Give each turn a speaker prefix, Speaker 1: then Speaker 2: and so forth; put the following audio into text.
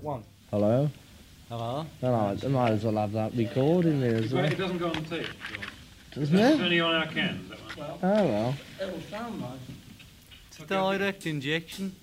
Speaker 1: one.
Speaker 2: Hello?
Speaker 1: Hello?
Speaker 2: I might as well have that recording there as well.
Speaker 3: It doesn't go on the tape,
Speaker 2: Doesn't
Speaker 3: It's
Speaker 2: it?
Speaker 3: only on our cans, that one.
Speaker 2: Oh well.
Speaker 1: It'll sound nice. It's direct injection.